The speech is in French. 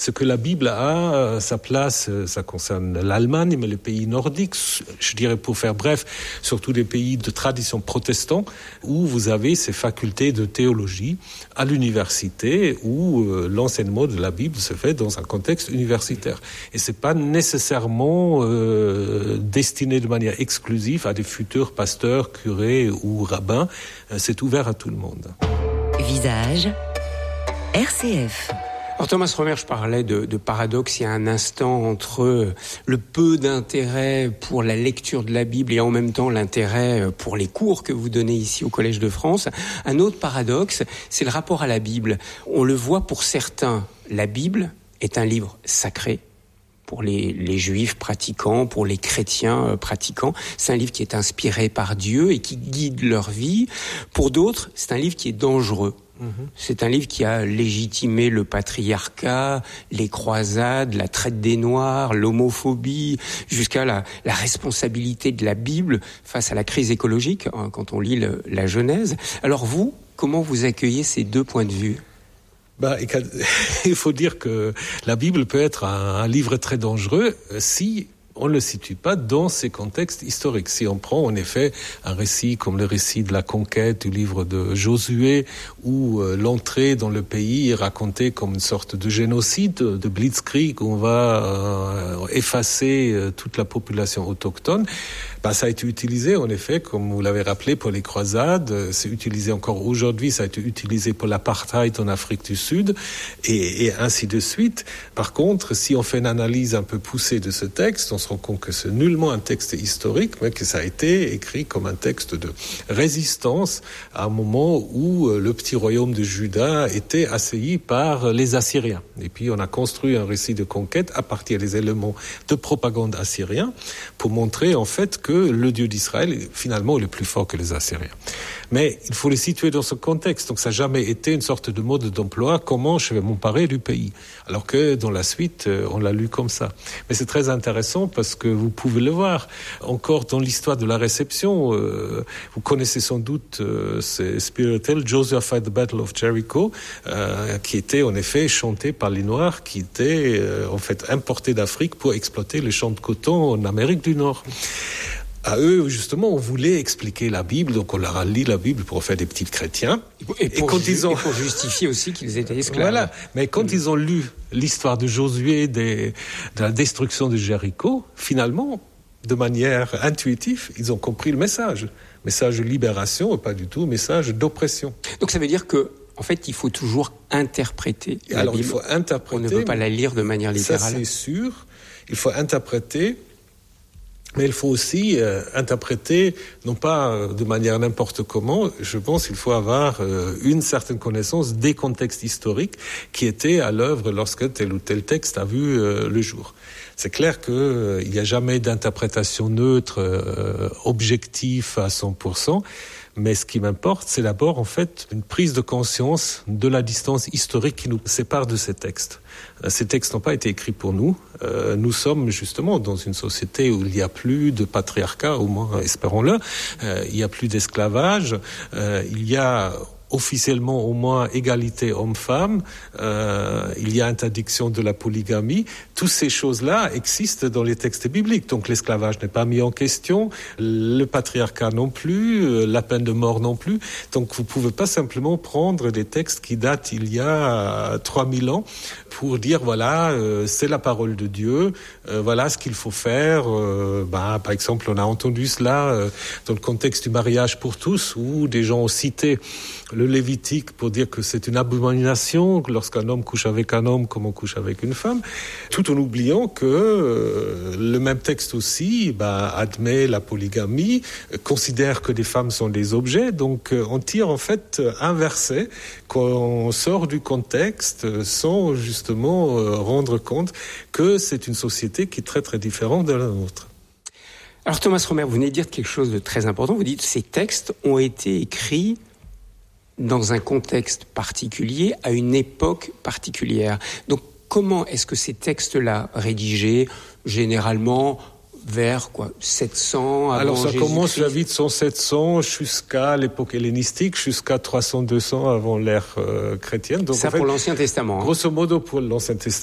ce que la Bible a sa place, ça concerne l'Allemagne, mais les pays nordiques, je dirais pour faire bref, surtout des pays de tradition protestante, où vous avez ces facultés de théologie à l'université, où l'enseignement de la Bible se fait dans un contexte universitaire. Et c'est pas nécessairement destiné de manière exclusive à des futurs pasteurs, curés ou rabbins. C'est ouvert à tout le monde. Visage RCF. Alors Thomas Romer, je parlais de paradoxe il y a un instant entre le peu d'intérêt pour la lecture de la Bible et en même temps l'intérêt pour les cours que vous donnez ici au Collège de France. Un autre paradoxe, c'est le rapport à la Bible. On le voit pour certains, la Bible est un livre sacré. Pour les juifs pratiquants, pour les chrétiens pratiquants, c'est un livre qui est inspiré par Dieu et qui guide leur vie. Pour d'autres, c'est un livre qui est dangereux. C'est un livre qui a légitimé le patriarcat, les croisades, la traite des Noirs, l'homophobie, jusqu'à la responsabilité de la Bible face à la crise écologique, quand on lit la Genèse. Alors vous, comment vous accueillez ces deux points de vue ? Il faut dire que la Bible peut être un livre très dangereux si on ne le situe pas dans ces contextes historiques. Si on prend en effet un récit comme le récit de la conquête du livre de Josué, où l'entrée dans le pays est racontée comme une sorte de génocide, de blitzkrieg, où on va effacer toute la population autochtone, ça a été utilisé en effet, comme vous l'avez rappelé, pour les croisades. C'est utilisé encore aujourd'hui, ça a été utilisé pour l'apartheid en Afrique du Sud, et ainsi de suite. Par contre, si on fait une analyse un peu poussée de ce texte, on se rend compte que c'est nullement un texte historique, mais que ça a été écrit comme un texte de résistance à un moment où le petit royaume de Juda était assailli par les Assyriens. Et puis on a construit un récit de conquête à partir des éléments de propagande assyriens pour montrer en fait que le Dieu d'Israël finalement est le plus fort que les Assyriens. Mais il faut les situer dans ce contexte. Donc ça n'a jamais été une sorte de mode d'emploi, comment je vais m'emparer du pays. Alors que dans la suite, on l'a lu comme ça. Mais c'est très intéressant parce que vous pouvez le voir. Encore dans l'histoire de la réception, vous connaissez sans doute ces spirituels, Joshua Fight the Battle of Jericho, qui était en effet chanté par les Noirs, qui étaient en fait importés d'Afrique pour exploiter les champs de coton en Amérique du Nord. À eux, justement, on voulait expliquer la Bible, donc on leur a lu la Bible pour faire des petits chrétiens. Et pour justifier aussi qu'ils étaient esclaves. Voilà, mais quand ils ont lu l'histoire de Josué, de la destruction de Jéricho, finalement, de manière intuitive, ils ont compris le message. Message de libération, pas du tout message d'oppression. Donc ça veut dire que, en fait, il faut toujours interpréter la Bible. Il faut interpréter. On ne peut pas la lire de manière littérale. Ça, c'est sûr. Il faut interpréter. Mais il faut aussi interpréter, non pas de manière n'importe comment, je pense qu'il faut avoir une certaine connaissance des contextes historiques qui étaient à l'œuvre lorsque tel ou tel texte a vu le jour. C'est clair qu'il n'y a jamais d'interprétation neutre, objective à 100%, mais ce qui m'importe, c'est d'abord en fait une prise de conscience de la distance historique qui nous sépare de ces textes. Ces textes n'ont pas été écrits pour nous. Nous sommes justement dans une société où il n'y a plus de patriarcat, au moins espérons-le. Il n'y a plus d'esclavage. Il y a officiellement au moins égalité homme-femme, il y a interdiction de la polygamie. Toutes ces choses-là existent dans les textes bibliques. Donc l'esclavage n'est pas mis en question, le patriarcat non plus, la peine de mort non plus. Donc vous pouvez pas simplement prendre des textes qui datent il y a 3000 ans pour dire voilà, c'est la parole de Dieu, voilà ce qu'il faut faire. Par exemple, on a entendu cela dans le contexte du mariage pour tous, où des gens ont cité le Lévitique pour dire que c'est une abomination lorsqu'un homme couche avec un homme comme on couche avec une femme, tout en oubliant que le même texte aussi admet la polygamie, considère que les femmes sont des objets, donc on tire en fait un verset qu'on sort du contexte sans justement rendre compte que c'est une société qui est très très différente de la nôtre. Alors Thomas Romer, vous venez de dire quelque chose de très important, vous dites que ces textes ont été écrits dans un contexte particulier, à une époque particulière. Donc, comment est-ce que ces textes-là, rédigés généralement vers 700 avant Alors ça Jésus-Christ. commence la vie de 100-700 jusqu'à l'époque hellénistique, jusqu'à 300-200 avant l'ère chrétienne. Donc, ça en fait, pour l'Ancien Testament. Grosso modo pour l'Ancien Testament.